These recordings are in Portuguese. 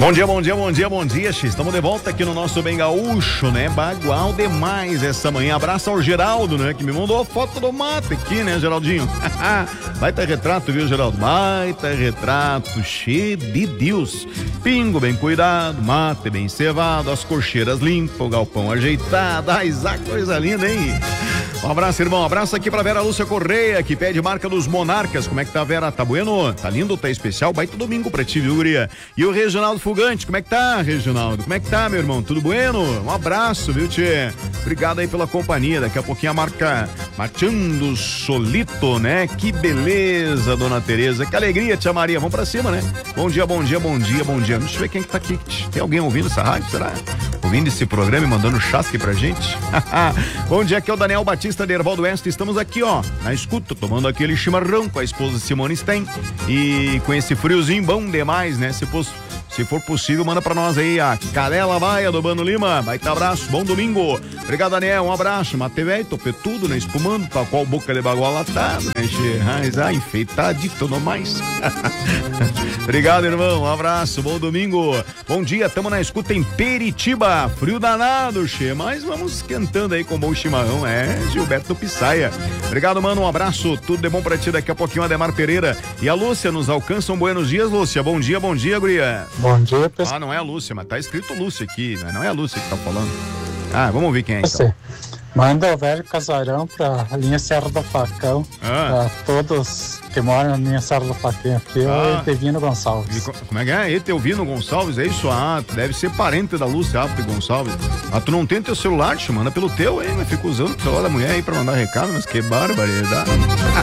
Bom dia, bom dia, bom dia, bom dia, X. Estamos de volta aqui no nosso Bem Gaúcho, né? Bagual demais essa manhã. Abraço ao Geraldo, né? Que me mandou a foto do mate aqui, né, Geraldinho? Baita retrato, viu, Geraldo? Baita retrato, cheio de Deus. Pingo bem cuidado, mate bem cevado, as cocheiras limpas, o galpão ajeitado. Ai, coisa linda, hein? Um abraço, irmão. Um abraço aqui pra Vera Lúcia Correia, que pede marca dos Monarcas. Como é que tá, Vera? Tá bueno? Tá lindo? Tá especial? Baita domingo pra ti, viu, guria? E o Reginaldo Fugante, como é que tá, Reginaldo? Como é que tá, meu irmão? Tudo bueno? Um abraço, viu, tchê? Obrigado aí pela companhia. Daqui a pouquinho a marca Marchando Solito, né? Que beleza, dona Tereza. Que alegria, tia Maria. Vamos pra cima, né? Bom dia, bom dia, bom dia, bom dia. Deixa eu ver quem que tá aqui. Tem alguém ouvindo essa rádio, será? Ouvindo esse programa e mandando chasque pra gente? Bom dia, aqui é o Daniel Batista de Erval do Oeste. Estamos aqui, ó, na escuta, tomando aquele chimarrão com a esposa Simone Sten. E com esse friozinho bom demais, né? Se for possível, manda pra nós aí a Canela Baia do Bano Lima. Baita abraço, bom domingo. Obrigado, Daniel, um abraço. Mate velho, topetudo, né? Espumando, tal qual boca de bagual latado, né? Enfeitadito no mais. Obrigado, irmão, um abraço, bom domingo. Bom dia, tamo na escuta em Peritiba. Frio danado, che, mas vamos esquentando aí com bom chimarrão. Gilberto Pissaia. Obrigado, mano, um abraço, tudo de bom pra ti. Daqui a pouquinho, Ademar Pereira e a Lúcia nos alcançam. Buenos dias, Lúcia. Bom dia, guria. Bom dia, pessoal. Não é a Lúcia, mas tá escrito Lúcia aqui, né? Não é a Lúcia que tá falando. Vamos ver quem é, então. Manda o velho casarão pra linha Serra do Facão, pra todos que moram na linha Serra do Facão aqui, o Etevino Gonçalves. Como é que é? Etevino Gonçalves, é isso? Deve ser parente da Lúcia Gonçalves. Tu não tem teu celular, te manda pelo teu, hein? Fica usando o celular da mulher aí pra mandar recado, mas que barbaridade.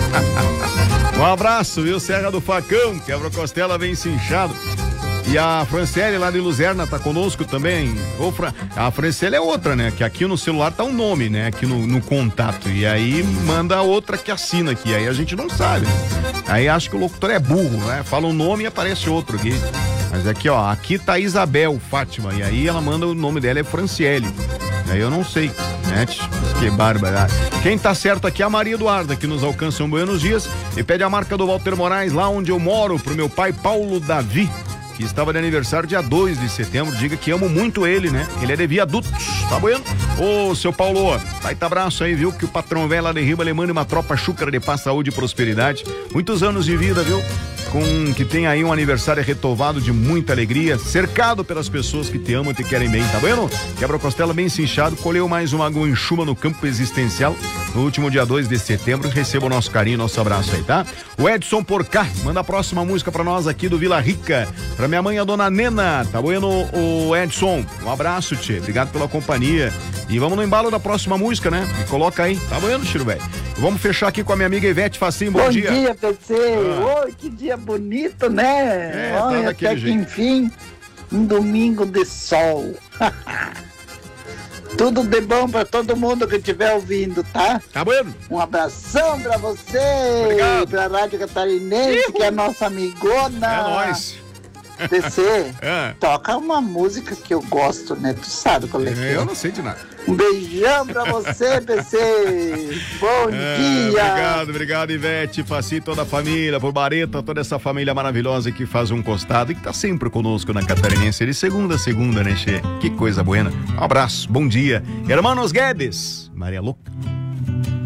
Um abraço, viu? Serra do Facão, quebra-costela bem cinchado. E a Franciele lá de Luzerna tá conosco também. A Franciele é outra, né? Que aqui no celular tá um nome, né? Aqui no contato. E aí manda outra que assina aqui. Aí a gente não sabe. Aí acho que o locutor é burro, né? Fala um nome e aparece outro aqui. Mas aqui, ó, aqui tá Isabel Fátima. E aí ela manda o nome dela é Franciele. Aí eu não sei, né? Que bárbara. Quem tá certo aqui é a Maria Eduarda, que nos alcança um Buenos Dias e pede a marca do Walter Moraes, lá onde eu moro, pro meu pai Paulo Davi, que estava de aniversário dia 2 de setembro. Diga que amo muito ele, né? Ele é de Viadutos, tá bueno? Ô, seu Paulo, baita abraço aí, viu? Que o patrão velho lá de Riba, ele manda uma tropa chúcara de paz, saúde e prosperidade. Muitos anos de vida, viu? Que tem aí um aniversário retovado de muita alegria, cercado pelas pessoas que te amam e te querem bem, tá bueno? Quebra-costela bem cinchado, colheu mais uma guanchuma no campo existencial no último dia 2 de setembro. Receba o nosso carinho, nosso abraço aí, tá? O Edson Porcá manda a próxima música pra nós aqui do Vila Rica, pra minha mãe, a dona Nena, tá bueno, o Edson? Um abraço, tchê, obrigado pela companhia. E vamos no embalo da próxima música, né? Me coloca aí, tá bueno, Chiro, velho? Vamos fechar aqui com a minha amiga Ivete Facinho, bom dia. Bom dia, PC. Oi, que dia bonito, né? Olha, até que enfim, um domingo de sol. Tudo de bom pra todo mundo que estiver ouvindo, tá? Tá bueno. Um abração pra você. Obrigado. Pra Rádio Catarinense, que é a nossa amigona. É nóis. PC, toca uma música que eu gosto, né? Tu sabe qual é que é. Eu não sei de nada. Um beijão pra você, PC. Bom dia. Obrigado, Ivete, Faci, toda a família, por Bareta, toda essa família maravilhosa que faz um costado e que tá sempre conosco na Catarinense, de segunda a segunda, né, Che? Que coisa buena. Um abraço, bom dia. Hermanos Guedes, Maria Louca.